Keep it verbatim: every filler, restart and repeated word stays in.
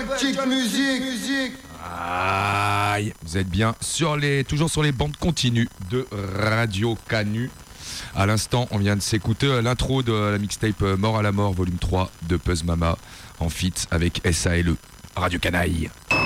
petite musique, musique. Aïe, vous êtes bien sur les, toujours sur les bandes continues de Radio Canu. À l'instant, on vient de s'écouter l'intro de la mixtape Mort à la mort, volume trois de Puzz Mama, en feat avec S A L E, Radio Canaille.